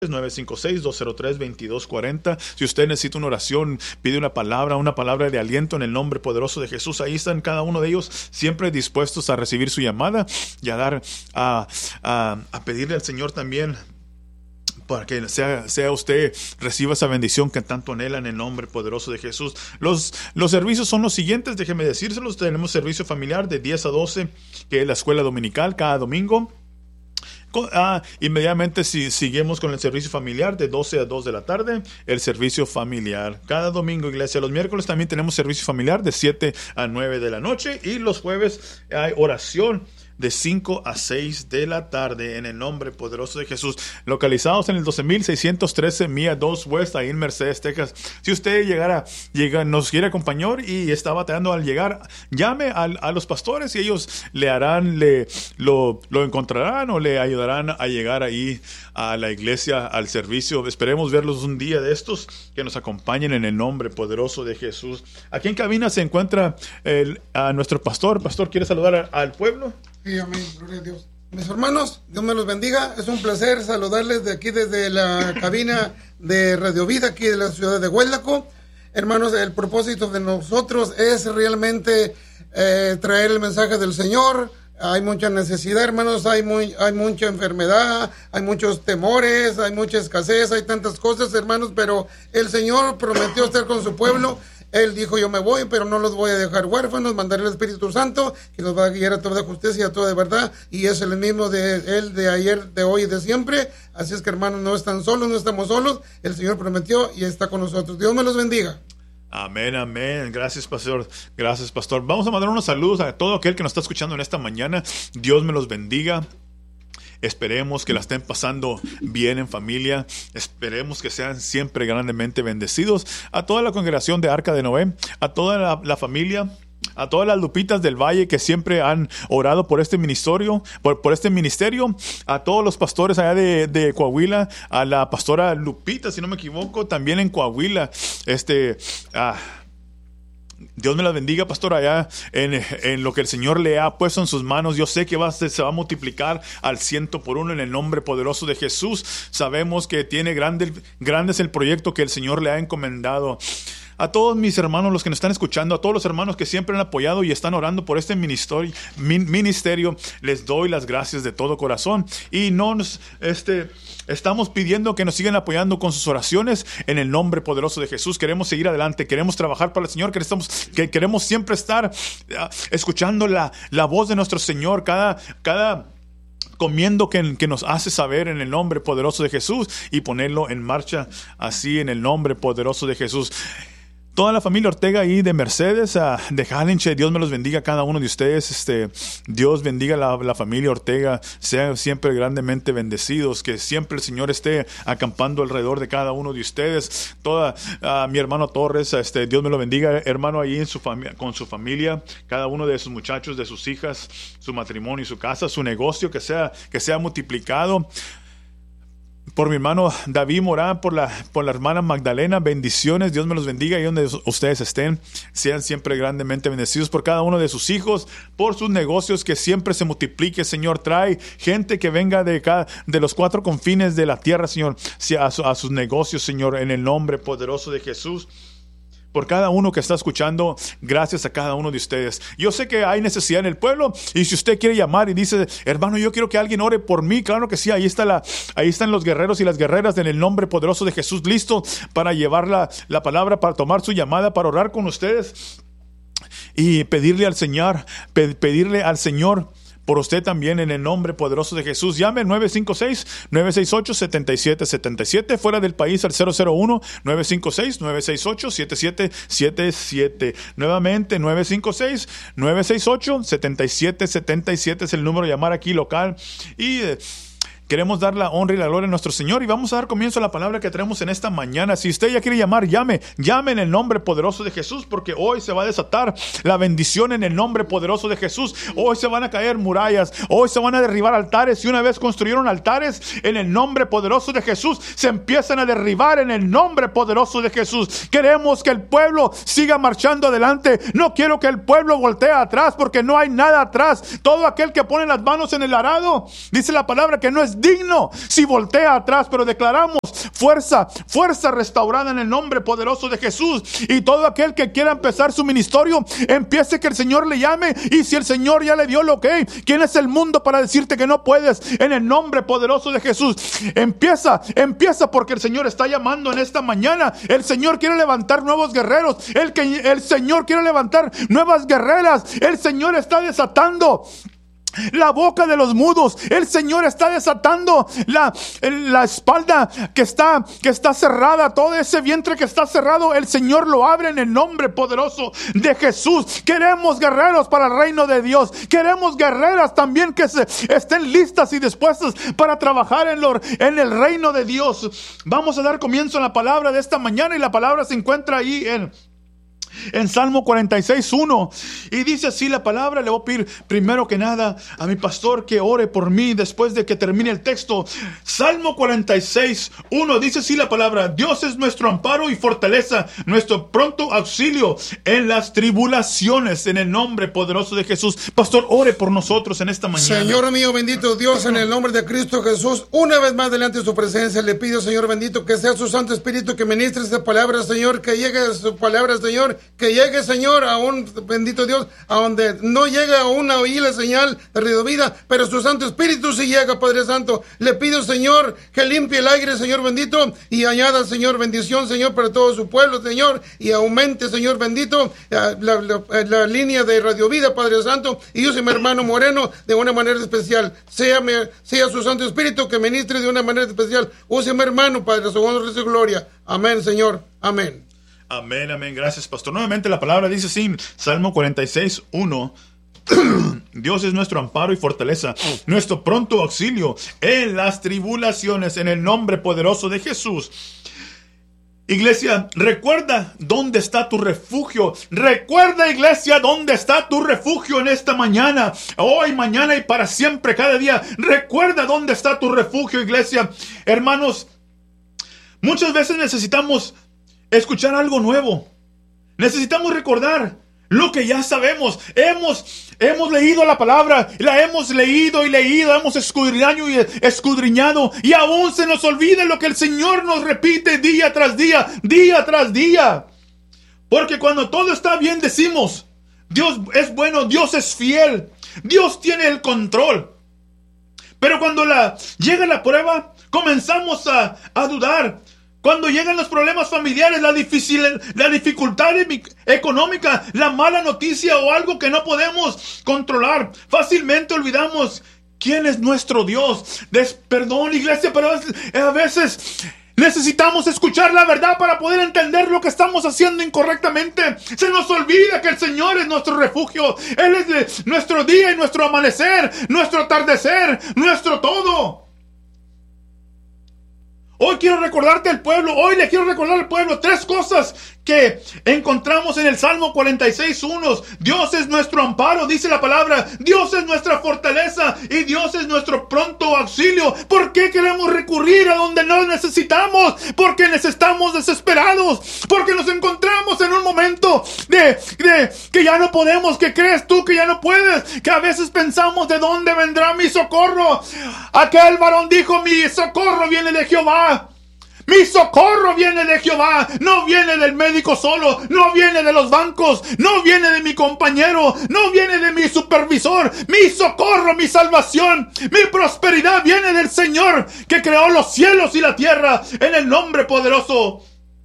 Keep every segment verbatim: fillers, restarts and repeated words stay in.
nueve cinco seis, dos cero tres, dos dos cuatro cero. Si usted necesita una oración, pide una palabra, una palabra de aliento en el nombre poderoso de Jesús, ahí están cada uno de ellos siempre dispuestos a recibir su llamada y a dar, a, a, a pedirle al Señor también para que sea, sea usted, reciba esa bendición que tanto anhela en el nombre poderoso de Jesús. Los, los servicios son los siguientes, déjeme decírselos. Tenemos servicio familiar de diez a doce, que es la escuela dominical cada domingo. Ah, inmediatamente si seguimos con el servicio familiar de doce a dos de la tarde, el servicio familiar cada domingo, iglesia. Los miércoles también tenemos servicio familiar de siete a nueve de la noche, y los jueves hay oración de cinco a seis de la tarde en el nombre poderoso de Jesús. Localizados en el doce mil seiscientos trece Mía dos West, ahí en Mercedes, Texas. Si usted llegara, llega, nos quiere acompañar y está batallando al llegar, llame a, a los pastores y ellos le harán, le, lo, lo encontrarán o le ayudarán a llegar ahí a la iglesia, al servicio. Esperemos verlos un día de estos, que nos acompañen en el nombre poderoso de Jesús. Aquí en cabina se encuentra el, a nuestro pastor. Pastor, ¿quiere saludar a, al pueblo? Sí, amén, gloria a Dios. Mis hermanos, Dios me los bendiga. Es un placer saludarles de aquí desde la cabina de Radio Vida, aquí de la ciudad de Huelaco. Hermanos, el propósito de nosotros es realmente eh, traer el mensaje del Señor. Hay mucha necesidad, hermanos, hay, muy, hay mucha enfermedad, hay muchos temores, hay mucha escasez, hay tantas cosas, hermanos, pero el Señor prometió estar con su pueblo. Él dijo, yo me voy, pero no los voy a dejar huérfanos, mandaré el Espíritu Santo, que los va a guiar a toda justicia y a toda verdad, y es el mismo de Él de ayer, de hoy y de siempre. Así es que, hermanos, no están solos, no estamos solos, el Señor prometió y está con nosotros. Dios me los bendiga. Amén, amén. Gracias, pastor. Gracias, pastor. Vamos a mandar unos saludos a todo aquel que nos está escuchando en esta mañana. Dios me los bendiga. Esperemos que la estén pasando bien en familia. Esperemos que sean siempre grandemente bendecidos. A toda la congregación de Arca de Noé, a toda la, la familia, a todas las Lupitas del Valle que siempre han orado por este ministerio, por, por este ministerio, a todos los pastores allá de, de Coahuila, a la pastora Lupita, si no me equivoco, también en Coahuila. Este, ah, Dios me la bendiga, pastor, allá en, en lo que el Señor le ha puesto en sus manos. Yo sé que va, se va a multiplicar al ciento por uno en el nombre poderoso de Jesús. Sabemos que tiene grande, grande es el proyecto que el Señor le ha encomendado. A todos mis hermanos, los que nos están escuchando, a todos los hermanos que siempre han apoyado y están orando por este ministerio, ministerio les doy las gracias de todo corazón. Y no nos, este, estamos pidiendo que nos sigan apoyando con sus oraciones en el nombre poderoso de Jesús. Queremos seguir adelante, queremos trabajar para el Señor, queremos, que queremos siempre estar uh, escuchando la, la voz de nuestro Señor, cada... cada comiendo que, que nos hace saber en el nombre poderoso de Jesús, y ponerlo en marcha así en el nombre poderoso de Jesús. Toda la familia Ortega ahí de Mercedes, uh, de Hallinche, Dios me los bendiga a cada uno de ustedes. Este, Dios bendiga la, la familia Ortega, sean siempre grandemente bendecidos, que siempre el Señor esté acampando alrededor de cada uno de ustedes. Toda uh, mi hermano Torres, este, Dios me lo bendiga, hermano, ahí en su fami- con su familia, cada uno de sus muchachos, de sus hijas, su matrimonio y su casa, su negocio, que sea, que sea multiplicado. Por mi hermano David Morán, por la, por la hermana Magdalena, bendiciones, Dios me los bendiga y donde ustedes estén, sean siempre grandemente bendecidos. Por cada uno de sus hijos, por sus negocios, que siempre se multiplique, Señor. Trae gente que venga de, cada, de los cuatro confines de la tierra, Señor, a, su, a sus negocios, Señor, en el nombre poderoso de Jesús. Por cada uno que está escuchando, gracias a cada uno de ustedes. Yo sé que hay necesidad en el pueblo, y si usted quiere llamar y dice, hermano, yo quiero que alguien ore por mí, claro que sí, ahí está la, ahí están los guerreros y las guerreras en el nombre poderoso de Jesús, listos para llevar la, la palabra, para tomar su llamada, para orar con ustedes y pedirle al Señor, pe- pedirle al Señor por usted también en el nombre poderoso de Jesús. Llame al nueve cinco seis, nueve seis ocho, siete siete siete siete. Fuera del país al cero cero uno, nueve cinco seis, nueve seis ocho, siete siete siete siete. Nuevamente nueve cinco seis, nueve seis ocho, siete siete siete siete es el número de llamar aquí local. Y eh, queremos dar la honra y la gloria a nuestro Señor, y vamos a dar comienzo a la palabra que traemos en esta mañana. Si usted ya quiere llamar, llame, llame en el nombre poderoso de Jesús, porque hoy se va a desatar la bendición en el nombre poderoso de Jesús. Hoy se van a caer murallas, hoy se van a derribar altares. Y una vez construyeron altares en el nombre poderoso de Jesús, se empiezan a derribar en el nombre poderoso de Jesús. Queremos que el pueblo siga marchando adelante. No quiero que el pueblo voltee atrás, porque no hay nada atrás. Todo aquel que pone las manos en el arado, dice la palabra, que no es digno si voltea atrás, pero declaramos fuerza, fuerza restaurada en el nombre poderoso de Jesús. Y todo aquel que quiera empezar su ministerio, empiece, que el Señor le llame. Y si el Señor ya le dio lo que, ¿quién es el mundo para decirte que no puedes? En el nombre poderoso de Jesús, empieza, empieza, porque el Señor está llamando en esta mañana. El Señor quiere levantar nuevos guerreros. El, que, el Señor quiere levantar nuevas guerreras. El Señor está desatando la boca de los mudos. El Señor está desatando la, la espalda que está, que está cerrada. Todo ese vientre que está cerrado, el Señor lo abre en el nombre poderoso de Jesús. Queremos guerreros para el reino de Dios. Queremos guerreras también que se, estén listas y dispuestas para trabajar en, lo, en el reino de Dios. Vamos a dar comienzo a la palabra de esta mañana, y la palabra se encuentra ahí en En Salmo cuarenta y seis, uno. Y dice así la palabra. Le voy a pedir primero que nada a mi pastor que ore por mí después de que termine el texto. Salmo cuarenta y seis, uno. Dice así la palabra: Dios es nuestro amparo y fortaleza, nuestro pronto auxilio en las tribulaciones. En el nombre poderoso de Jesús. Pastor, ore por nosotros en esta mañana. Señor mío, bendito Dios, en el nombre de Cristo Jesús, una vez más delante de su presencia, le pido, Señor bendito, que sea su Santo Espíritu que ministre esta palabra, Señor, que llegue a su palabra, Señor, que llegue, Señor, a un, bendito Dios, a donde no llega a una oí la señal de Radio Vida, pero su Santo Espíritu sí llega, Padre Santo. Le pido, Señor, que limpie el aire, Señor bendito, y añada, Señor, bendición, Señor, para todo su pueblo, Señor, y aumente, Señor bendito, la, la, la, la línea de Radio Vida, Padre Santo, y use mi hermano Moreno de una manera especial. Sea, sea su Santo Espíritu que ministre de una manera especial. Use mi hermano, Padre, su honra y su gloria. Amén, Señor. Amén. Amén, amén. Gracias, pastor. Nuevamente la palabra dice así, Salmo cuarenta y seis, uno. Dios es nuestro amparo y fortaleza, nuestro pronto auxilio en las tribulaciones, en el nombre poderoso de Jesús. Iglesia, recuerda dónde está tu refugio. Recuerda, iglesia, dónde está tu refugio en esta mañana. Hoy, mañana y para siempre, cada día. Recuerda dónde está tu refugio, iglesia. Hermanos, muchas veces necesitamos escuchar algo nuevo. Necesitamos recordar lo que ya sabemos. Hemos, hemos leído la palabra, la hemos leído y leído, hemos escudriñado y escudriñado, y aún se nos olvida lo que el Señor nos repite día tras día, día tras día. Porque cuando todo está bien decimos, Dios es bueno, Dios es fiel, Dios tiene el control. Pero cuando la, llega la prueba, comenzamos a, a dudar. Cuando llegan los problemas familiares, la, difícil, la dificultad económica, la mala noticia o algo que no podemos controlar, fácilmente olvidamos quién es nuestro Dios. Des, perdón, iglesia, pero a veces necesitamos escuchar la verdad para poder entender lo que estamos haciendo incorrectamente. Se nos olvida que el Señor es nuestro refugio. Él es nuestro día y nuestro amanecer, nuestro atardecer, nuestro todo. Hoy quiero recordarte al pueblo, hoy le quiero recordar al pueblo tres cosas que encontramos en el Salmo cuarenta y seis, uno. Dios es nuestro amparo, dice la palabra. Dios es nuestra fortaleza y Dios es nuestro pronto auxilio. ¿Por qué queremos recurrir a donde no necesitamos? Porque necesitamos desesperados. Porque nos encontramos en un momento de, de que ya no podemos. ¿Qué crees tú que ya no puedes? Que a veces pensamos, ¿de dónde vendrá mi socorro? Aquel varón dijo, mi socorro viene de Jehová. Mi socorro viene de Jehová. No viene del médico solo. No viene de los bancos. No viene de mi compañero. No viene de mi supervisor. Mi socorro, mi salvación, mi prosperidad viene del Señor que creó los cielos y la tierra, en el nombre poderoso.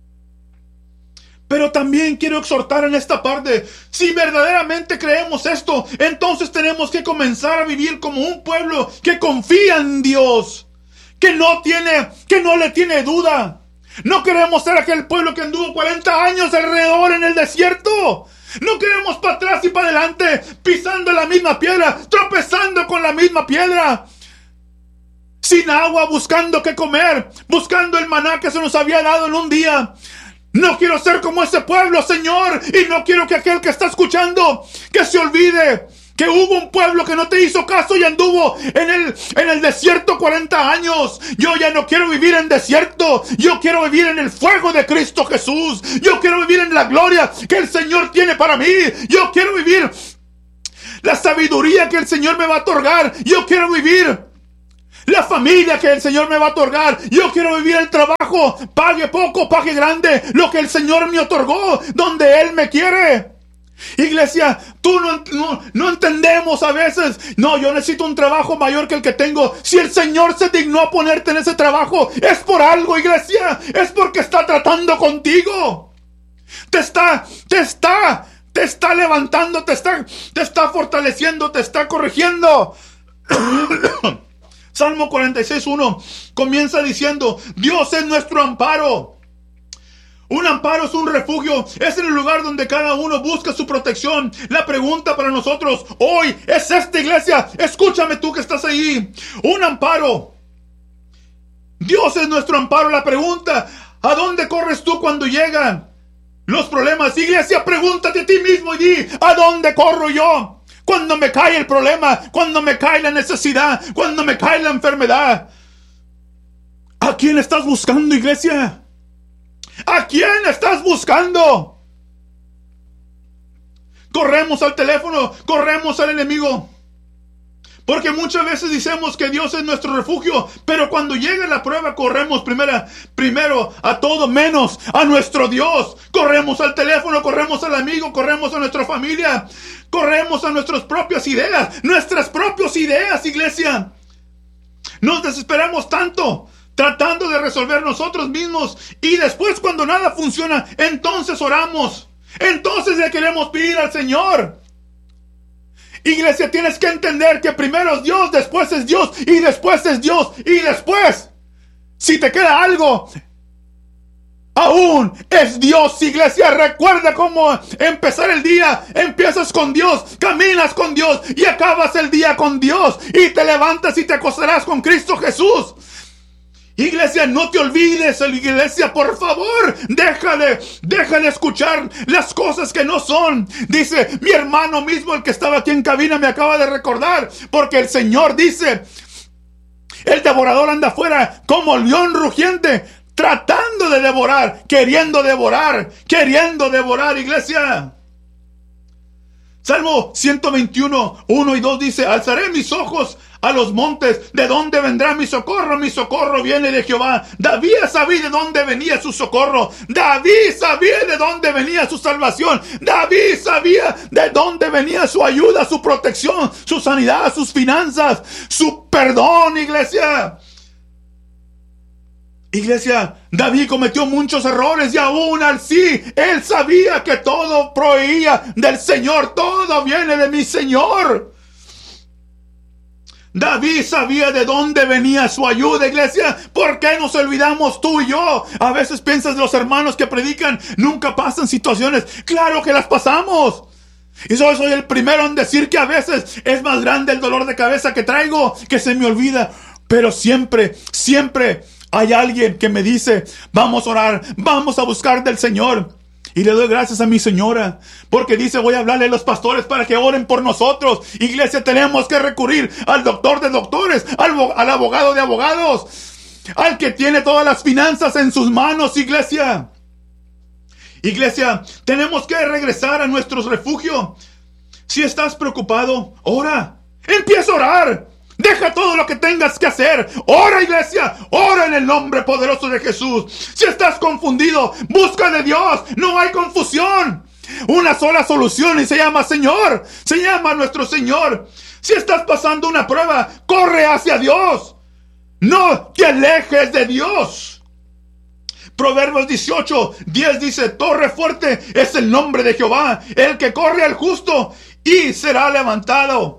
Pero también quiero exhortar en esta parte, si verdaderamente creemos esto, entonces tenemos que comenzar a vivir como un pueblo que confía en Dios. Que no tiene, que no le tiene duda. No queremos ser aquel pueblo que anduvo cuarenta años alrededor en el desierto. No queremos para atrás y para adelante, pisando la misma piedra, tropezando con la misma piedra. Sin agua, buscando qué comer, buscando el maná que se nos había dado en un día. No quiero ser como ese pueblo, Señor, y no quiero que aquel que está escuchando, que se olvide que hubo un pueblo que no te hizo caso y anduvo en el, en el desierto cuarenta años. Yo ya no quiero vivir en desierto. Yo quiero vivir en el fuego de Cristo Jesús. Yo quiero vivir en la gloria que el Señor tiene para mí. Yo quiero vivir la sabiduría que el Señor me va a otorgar. Yo quiero vivir la familia que el Señor me va a otorgar. Yo quiero vivir el trabajo, pague poco, pague grande, lo que el Señor me otorgó, donde Él me quiere. Iglesia, tú no, no, no entendemos a veces. No, yo necesito un trabajo mayor que el que tengo. Si el Señor se dignó a ponerte en ese trabajo, es por algo, iglesia. Es porque está tratando contigo. Te está, te está, te está levantando, te está, te está fortaleciendo, te está corrigiendo. Salmo cuarenta y seis, uno comienza diciendo: Dios es nuestro amparo. Un amparo es un refugio, es el lugar donde cada uno busca su protección. La pregunta para nosotros hoy es esta, iglesia. Escúchame tú que estás ahí. Un amparo. Dios es nuestro amparo. La pregunta: ¿a dónde corres tú cuando llegan los problemas? Iglesia, pregúntate a ti mismo y di: ¿a dónde corro yo? Cuando me cae el problema, cuando me cae la necesidad, cuando me cae la enfermedad. ¿A quién estás buscando, iglesia? ¿A quién estás buscando? Corremos al teléfono, corremos al enemigo. Porque muchas veces decimos que Dios es nuestro refugio, pero cuando llega la prueba corremos primero, primero a todo menos a nuestro Dios. Corremos al teléfono, corremos al amigo, corremos a nuestra familia, corremos a nuestras propias ideas, nuestras propias ideas, iglesia. Nos desesperamos tanto tratando de resolver nosotros mismos, y después cuando nada funciona, entonces oramos, entonces le queremos pedir al Señor. Iglesia, tienes que entender que primero es Dios, después es Dios, y después es Dios, y después, si te queda algo, aún es Dios. Iglesia, recuerda cómo empezar el día. Empiezas con Dios, caminas con Dios, y acabas el día con Dios, y te levantas y te acostarás con Cristo Jesús. Iglesia, no te olvides, iglesia, por favor, deja de, deja de escuchar las cosas que no son. Dice, mi hermano mismo, el que estaba aquí en cabina, me acaba de recordar, porque el Señor dice, el devorador anda afuera como león rugiente, tratando de devorar, queriendo devorar, queriendo devorar, iglesia. Salmo ciento veintiuno, uno y dos dice, alzaré mis ojos a los montes, ¿de dónde vendrá mi socorro? Mi socorro viene de Jehová. David sabía de dónde venía su socorro. David sabía de dónde venía su salvación. David sabía de dónde venía su ayuda, su protección, su sanidad, sus finanzas, su perdón, iglesia. Iglesia, David cometió muchos errores y aún así, él sabía que todo proveía del Señor. Todo viene de mi Señor. David sabía de dónde venía su ayuda, iglesia. ¿Por qué nos olvidamos tú y yo? A veces piensas los hermanos que predican nunca pasan situaciones. Claro que las pasamos. Y yo soy el primero en decir que a veces es más grande el dolor de cabeza que traigo que se me olvida. Pero siempre, siempre hay alguien que me dice, vamos a orar, vamos a buscar del Señor. Y le doy gracias a mi señora, porque dice, voy a hablarle a los pastores para que oren por nosotros. Iglesia, tenemos que recurrir al doctor de doctores, al, al abogado de abogados, al que tiene todas las finanzas en sus manos, iglesia. Iglesia, tenemos que regresar a nuestro refugio. Si estás preocupado, ora, empieza a orar. Deja todo lo que tengas que hacer. Ora, iglesia. Ora en el nombre poderoso de Jesús. Si estás confundido, busca de Dios. No hay confusión. Una sola solución y se llama Señor. Se llama nuestro Señor. Si estás pasando una prueba, corre hacia Dios. No te alejes de Dios. Proverbios dieciocho, diez dice, torre fuerte es el nombre de Jehová. El que corre al justo y será levantado.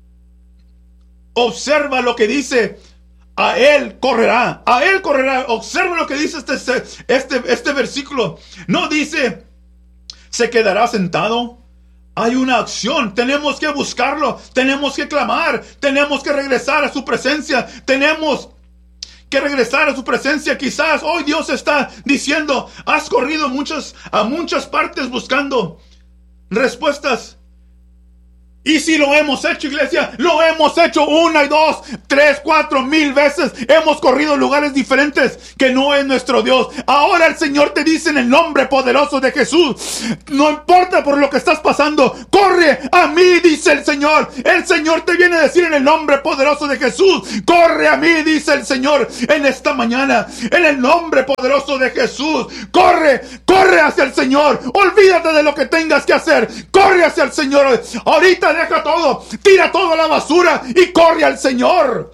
Observa lo que dice, a él correrá, a él correrá. Observa lo que dice este, este, este versículo. No dice, se quedará sentado. Hay una acción, tenemos que buscarlo, tenemos que clamar, tenemos que regresar a su presencia, tenemos que regresar a su presencia. Quizás hoy Dios está diciendo, has corrido muchas, a muchas partes buscando respuestas. Y si lo hemos hecho, iglesia, lo hemos hecho una y dos, tres, cuatro mil veces. Hemos corrido lugares diferentes que no es nuestro Dios. Ahora el Señor te dice en el nombre poderoso de Jesús, no importa por lo que estás pasando, corre a mí, dice el Señor. El Señor te viene a decir en el nombre poderoso de Jesús, corre a mí, dice el Señor en esta mañana. En el nombre poderoso de Jesús, corre, corre hacia el Señor. Olvídate de lo que tengas que hacer. Corre hacia el Señor. Ahorita deja todo, tira todo a la basura y corre al Señor.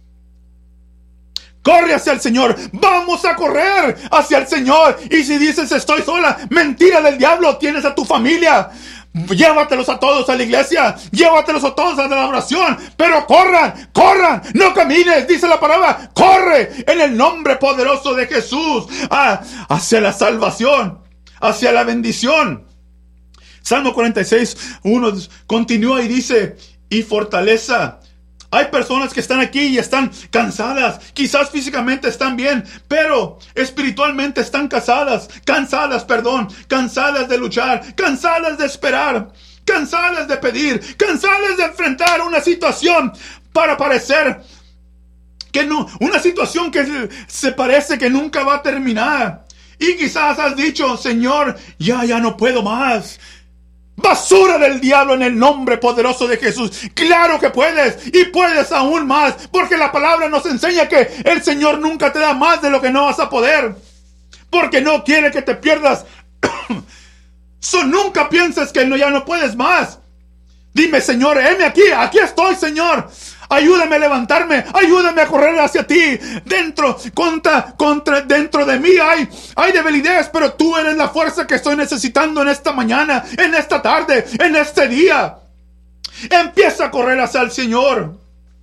Corre hacia el Señor. Vamos a correr hacia el Señor. Y si dices estoy sola, mentira del diablo. Tienes a tu familia. Llévatelos a todos a la iglesia. Llévatelos a todos a la oración. Pero corran, corran. No camines, dice la palabra. Corre en el nombre poderoso de Jesús. Ah, hacia la salvación. Hacia la bendición. Salmo cuarenta y seis, uno continúa y dice, y fortaleza. Hay personas que están aquí y están cansadas. Quizás físicamente están bien, pero espiritualmente están cansadas. Cansadas, perdón. Cansadas de luchar. Cansadas de esperar. Cansadas de pedir. Cansadas de enfrentar una situación para parecer que no, una situación que se parece que nunca va a terminar. Y quizás has dicho, Señor, ya, ya no puedo más. Basura del diablo en el nombre poderoso de Jesús. Claro que puedes y puedes aún más, porque la palabra nos enseña que el Señor nunca te da más de lo que no vas a poder, porque no quiere que te pierdas. So, nunca pienses que no, ya no puedes más. Dime, Señor, heme aquí, aquí estoy, Señor. Ayúdame a levantarme, ayúdame a correr hacia ti. Dentro, contra, contra, dentro de mí hay, hay debilidades, pero tú eres la fuerza que estoy necesitando en esta mañana, en esta tarde, en este día. Empieza a correr hacia el Señor.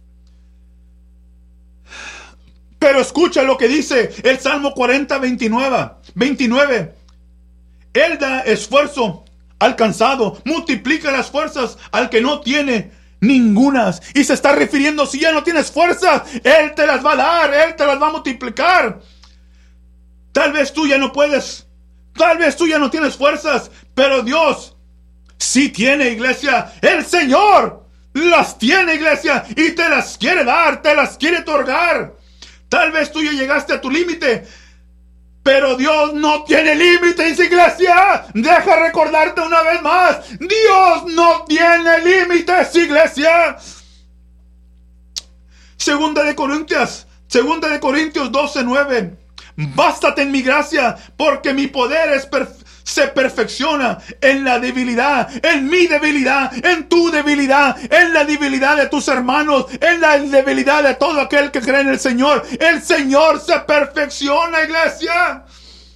Pero escucha lo que dice el Salmo cuarenta, veintinueve. veintinueve. Él da esfuerzo al cansado, multiplica las fuerzas al que no tiene ningunas. Y se está refiriendo, si ya no tienes fuerzas, Él te las va a dar, Él te las va a multiplicar. Tal vez tú ya no puedes, tal vez tú ya no tienes fuerzas, pero Dios sí tiene, iglesia. El Señor las tiene, iglesia, y te las quiere dar, te las quiere otorgar. Tal vez tú ya llegaste a tu límite, pero Dios no tiene límites, iglesia. Deja recordarte una vez más. Dios no tiene límites, iglesia. Segunda de Corintios, Segunda de Corintios doce, nueve. Bástate en mi gracia, porque mi poder es perfecto. Se perfecciona en la debilidad, en mi debilidad, en tu debilidad, en la debilidad de tus hermanos, en la debilidad de todo aquel que cree en el Señor. El Señor se perfecciona, iglesia.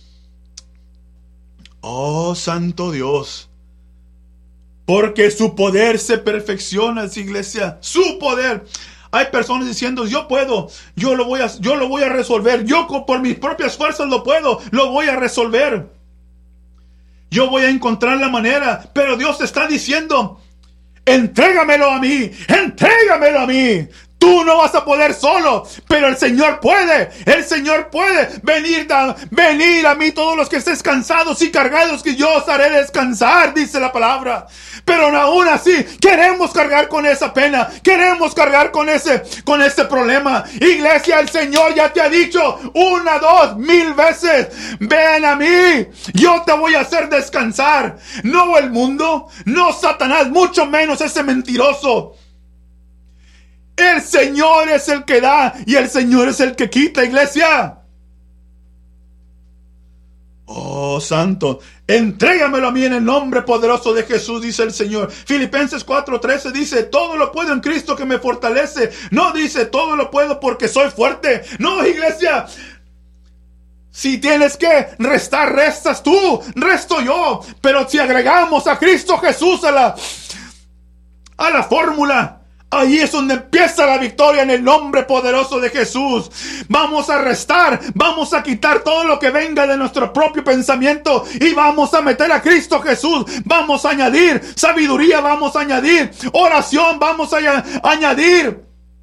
Oh, santo Dios. Porque su poder se perfecciona, iglesia. Su poder. Hay personas diciendo, yo puedo, yo lo voy a, yo lo voy a resolver. Yo por mis propias fuerzas lo puedo, lo voy a resolver. Yo voy a encontrar la manera, pero Dios te está diciendo, entrégamelo a mí, entrégamelo a mí. Tú no vas a poder solo, pero el Señor puede, el Señor puede. Venir, a, venir a mí todos los que estés cansados y cargados, que yo os haré descansar, dice la palabra. Pero aún así, queremos cargar con esa pena, queremos cargar con ese, con ese problema. Iglesia, el Señor ya te ha dicho una, dos, mil veces, ven a mí, yo te voy a hacer descansar. No el mundo, no Satanás, mucho menos ese mentiroso. El Señor es el que da y el Señor es el que quita, iglesia. Oh, santo, entrégamelo a mí en el nombre poderoso de Jesús, dice el Señor. Filipenses cuatro trece dice, todo lo puedo en Cristo que me fortalece. No dice, todo lo puedo porque soy fuerte. No, iglesia. Si tienes que restar, restas tú, resto yo. Pero si agregamos a Cristo Jesús a la, a la fórmula, ahí es donde empieza la victoria en el nombre poderoso de Jesús. Vamos a restar, vamos a quitar todo lo que venga de nuestro propio pensamiento y vamos a meter a Cristo Jesús. Vamos a añadir sabiduría, vamos a añadir oración, vamos a añadir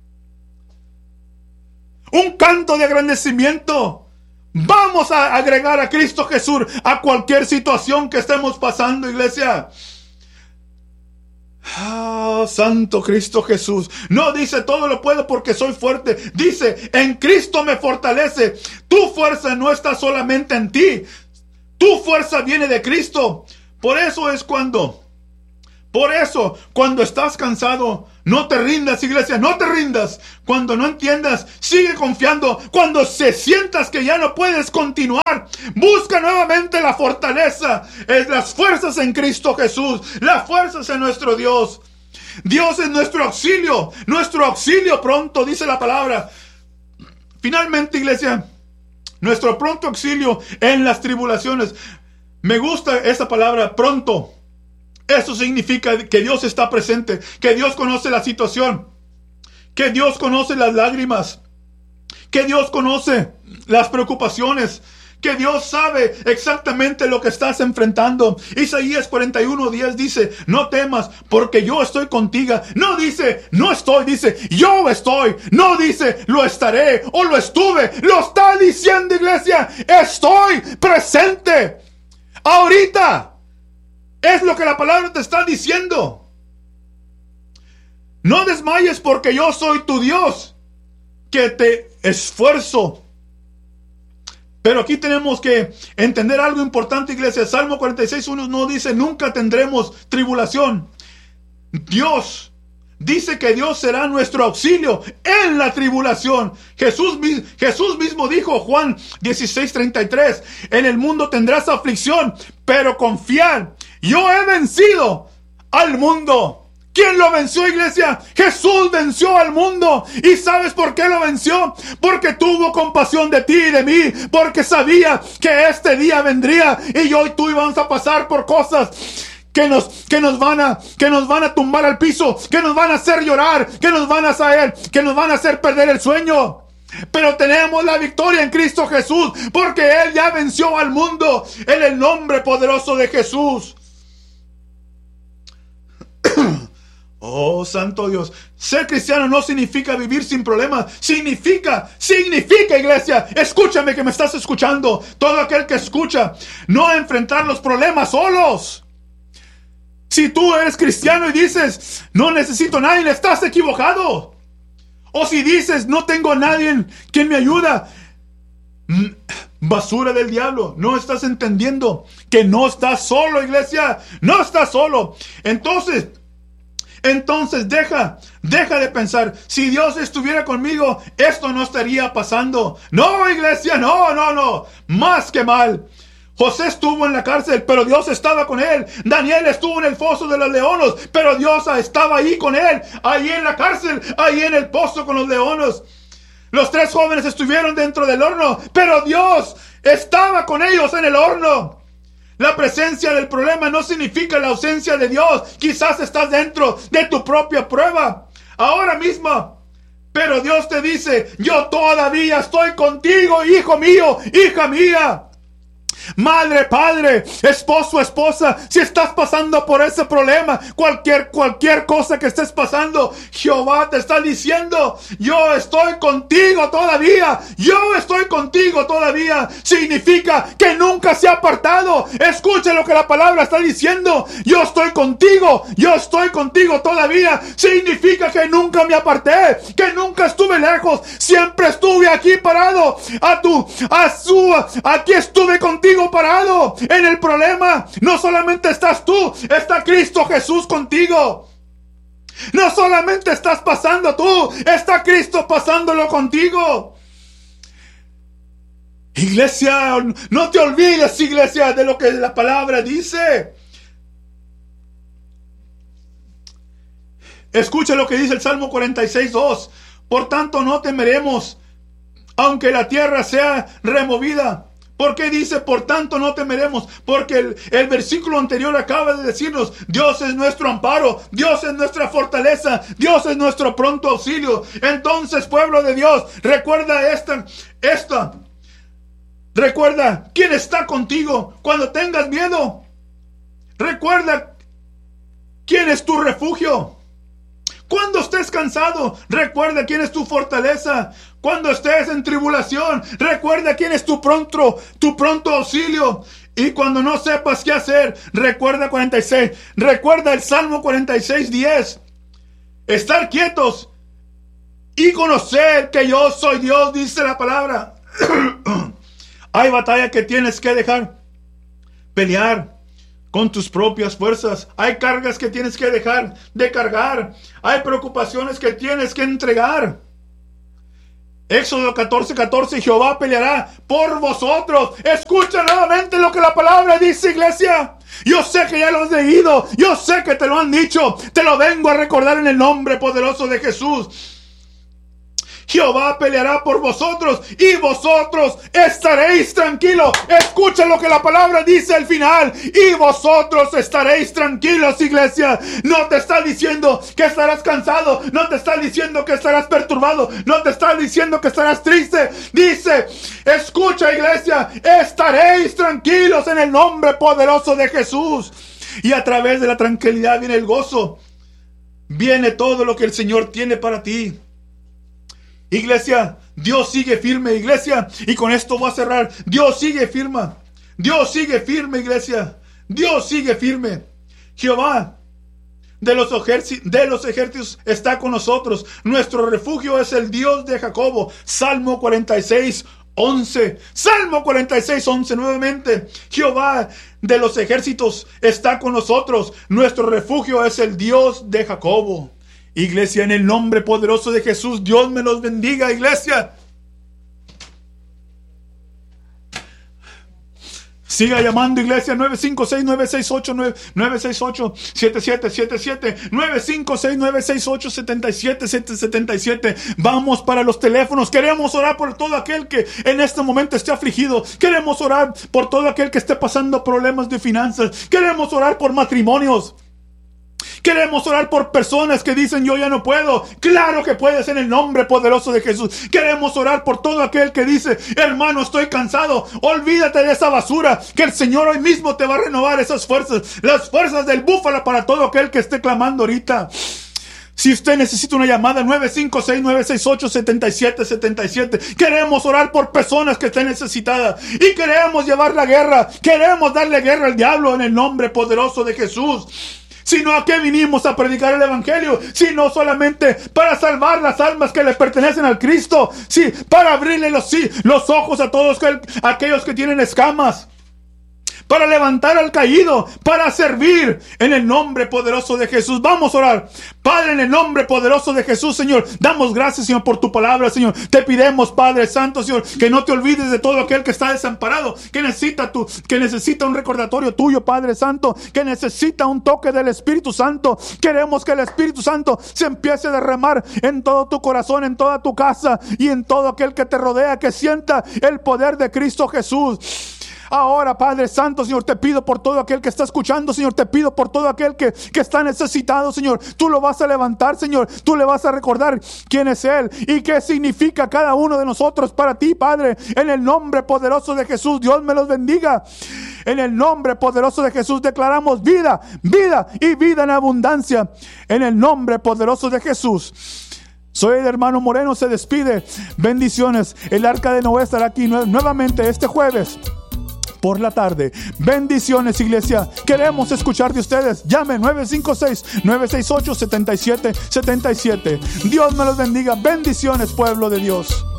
un canto de agradecimiento. Vamos a agregar a Cristo Jesús a cualquier situación que estemos pasando, iglesia. Ah, Santo Cristo Jesús. No dice todo lo puedo porque soy fuerte. Dice, en Cristo me fortalece. Tu fuerza no está solamente en ti. Tu fuerza viene de Cristo. Por eso es cuando, por eso, cuando estás cansado, no te rindas, iglesia, no te rindas. Cuando no entiendas, sigue confiando. Cuando se sientas que ya no puedes continuar, busca nuevamente la fortaleza, es las fuerzas en Cristo Jesús, las fuerzas en nuestro Dios. Dios es nuestro auxilio, nuestro auxilio pronto, dice la palabra. Finalmente, iglesia, nuestro pronto auxilio en las tribulaciones. Me gusta esa palabra, pronto. Eso significa que Dios está presente, que Dios conoce la situación, que Dios conoce las lágrimas, que Dios conoce las preocupaciones, que Dios sabe exactamente lo que estás enfrentando. Isaías cuarenta y uno diez dice, no temas porque yo estoy contigo. No dice, no estoy, dice, yo estoy. No dice, lo estaré o lo estuve. Lo está diciendo, iglesia, estoy presente. Ahorita. Es lo que la palabra te está diciendo. No desmayes porque yo soy tu Dios, que te esfuerzo. Pero aquí tenemos que entender algo importante, iglesia. Salmo cuarenta y seis uno no dice nunca tendremos tribulación. Dios dice que Dios será nuestro auxilio en la tribulación. Jesús, Jesús mismo dijo, Juan dieciséis treinta y tres, en el mundo tendrás aflicción, pero confiad, yo he vencido al mundo. ¿Quién lo venció, iglesia? Jesús venció al mundo. ¿Y sabes por qué lo venció? Porque tuvo compasión de ti y de mí. Porque sabía que este día vendría y yo y tú íbamos a pasar por cosas que nos, que nos van a, que nos van a tumbar al piso, que nos van a hacer llorar, que nos van a hacer, que nos van a hacer perder el sueño. Pero tenemos la victoria en Cristo Jesús, porque Él ya venció al mundo en el nombre poderoso de Jesús. Oh, santo Dios. Ser cristiano no significa vivir sin problemas. Significa, significa, iglesia, escúchame que me estás escuchando. Todo aquel que escucha, no enfrentar los problemas solos. Si tú eres cristiano y dices, no necesito a nadie, estás equivocado. O si dices, no tengo a nadie quien me ayuda, basura del diablo, no estás entendiendo que no estás solo, iglesia. No estás solo. Entonces, entonces deja, deja de pensar, si Dios estuviera conmigo, esto no estaría pasando. No, iglesia, no, no, no. Más que mal. José estuvo en la cárcel, pero Dios estaba con él. Daniel estuvo en el foso de los leones, pero Dios estaba ahí con él. Ahí en la cárcel, ahí en el pozo con los leones. Los tres jóvenes estuvieron dentro del horno, pero Dios estaba con ellos en el horno. La presencia del problema no significa la ausencia de Dios. Quizás estás dentro de tu propia prueba ahora mismo, pero Dios te dice, yo todavía estoy contigo, hijo mío, hija mía. Madre, padre, esposo, esposa, si estás pasando por ese problema, cualquier, cualquier cosa que estés pasando, Jehová te está diciendo, yo estoy contigo todavía, yo estoy contigo todavía. Significa que nunca se ha apartado. Escucha lo que la palabra está diciendo, yo estoy contigo, yo estoy contigo todavía. Significa que nunca me aparté, que nunca estuve lejos, siempre estuve aquí parado, a tu, a su, aquí estuve contigo parado en el problema. No solamente estás tú, está Cristo Jesús contigo. No solamente estás pasando tú, está Cristo pasándolo contigo. Iglesia, no te olvides, iglesia, de lo que la palabra dice. Escucha lo que dice el Salmo cuarenta y seis dos. Por tanto no temeremos, aunque la tierra sea removida. ¿Por qué dice por tanto no temeremos? Porque el, el versículo anterior acaba de decirnos, Dios es nuestro amparo, Dios es nuestra fortaleza, Dios es nuestro pronto auxilio. Entonces, pueblo de Dios, recuerda esta, esta, recuerda quién está contigo cuando tengas miedo. Recuerda quién es tu refugio. Cuando estés cansado, recuerda quién es tu fortaleza. Cuando estés en tribulación, recuerda quién es tu pronto, tu pronto auxilio. Y cuando no sepas qué hacer, recuerda cuarenta y seis. Recuerda el Salmo cuarenta y seis, diez. Estar quietos y conocer que yo soy Dios, dice la palabra. Hay batalla que tienes que dejar pelear con tus propias fuerzas. Hay cargas que tienes que dejar de cargar. Hay preocupaciones que tienes que entregar. Éxodo catorce, catorce. Jehová peleará por vosotros. Escucha nuevamente lo que la palabra dice, iglesia. Yo sé que ya lo has leído. Yo sé que te lo han dicho. Te lo vengo a recordar en el nombre poderoso de Jesús. Jehová peleará por vosotros y vosotros estaréis tranquilos. Escucha lo que la palabra dice al final. Y vosotros estaréis tranquilos, iglesia. No te está diciendo que estarás cansado. No te está diciendo que estarás perturbado. No te está diciendo que estarás triste. Dice, escucha, iglesia, estaréis tranquilos en el nombre poderoso de Jesús. Y a través de la tranquilidad viene el gozo. Viene todo lo que el Señor tiene para ti. Iglesia, Dios sigue firme, iglesia. Y con esto voy a cerrar. Dios sigue firme. Dios sigue firme, iglesia. Dios sigue firme. Jehová de los, de los ejércitos está con nosotros. Nuestro refugio es el Dios de Jacobo. Salmo cuarenta y seis, once. Salmo cuarenta y seis, once nuevamente. Jehová de los ejércitos está con nosotros. Nuestro refugio es el Dios de Jacobo. Iglesia, en el nombre poderoso de Jesús, Dios me los bendiga, iglesia. Siga llamando, iglesia. Nueve cinco seis, nueve seis ocho, nueve seis ocho, siete siete siete siete. Nueve cinco seis, nueve seis ocho, siete siete siete siete. Vamos para los teléfonos. Queremos orar por todo aquel que en este momento esté afligido. Queremos orar por todo aquel que esté pasando problemas de finanzas. Queremos orar por matrimonios. Queremos orar por personas que dicen yo ya no puedo. Claro que puedes en el nombre poderoso de Jesús. Queremos orar por todo aquel que dice, hermano, estoy cansado. Olvídate de esa basura, que el Señor hoy mismo te va a renovar esas fuerzas. Las fuerzas del búfalo para todo aquel que esté clamando ahorita. Si usted necesita una llamada, nueve cinco seis, nueve seis ocho, siete siete siete siete. Queremos orar por personas que estén necesitadas. Y queremos llevar la guerra. Queremos darle guerra al diablo en el nombre poderoso de Jesús. Sino a qué vinimos a predicar el evangelio, sino solamente para salvar las almas que le pertenecen al Cristo, sí, para abrirle los, sí, los ojos a todos que, aquellos que tienen escamas, para levantar al caído, para servir en el nombre poderoso de Jesús. Vamos a orar. Padre, en el nombre poderoso de Jesús, Señor, damos gracias, Señor, por tu palabra, Señor. Te pidemos, Padre Santo, Señor, que no te olvides de todo aquel que está desamparado, que necesita tu, que necesita un recordatorio tuyo, Padre Santo, que necesita un toque del Espíritu Santo. Queremos que el Espíritu Santo se empiece a derramar en todo tu corazón, en toda tu casa y en todo aquel que te rodea, que sienta el poder de Cristo Jesús. Ahora, Padre Santo, Señor, te pido por todo aquel que está escuchando, Señor, te pido por todo aquel que, que está necesitado, Señor. Tú lo vas a levantar, Señor. Tú le vas a recordar quién es Él y qué significa cada uno de nosotros para ti, Padre. En el nombre poderoso de Jesús, Dios me los bendiga. En el nombre poderoso de Jesús declaramos vida, vida y vida en abundancia. En el nombre poderoso de Jesús. Soy el hermano Moreno, se despide. Bendiciones. El Arca de Noé estará aquí nuevamente este jueves por la tarde. Bendiciones, iglesia. Queremos escuchar de ustedes. Llame nueve cinco seis, nueve seis ocho, siete siete siete siete. Dios me los bendiga. Bendiciones, pueblo de Dios.